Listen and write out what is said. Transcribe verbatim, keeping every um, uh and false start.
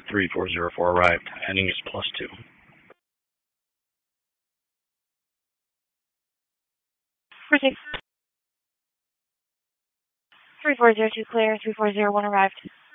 three four zero four arrived. Heading is plus two. Proceed. three four zero two clear, three four zero one arrived.